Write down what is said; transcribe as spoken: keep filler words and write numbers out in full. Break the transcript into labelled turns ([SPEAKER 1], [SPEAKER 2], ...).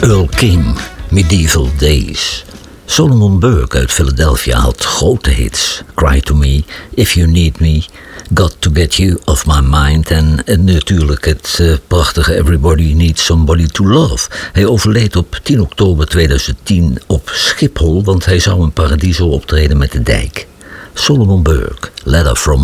[SPEAKER 1] Earl King, Medieval Days. Solomon Burke uit Philadelphia had grote hits. Cry to Me, If You Need Me, Got to Get You Off My Mind en, en natuurlijk het uh, prachtige Everybody Needs Somebody to Love. Hij overleed op tien oktober tweeduizend tien op Schiphol, want hij zou in Paradiso optreden met de Dijk. Solomon Burke, Letter from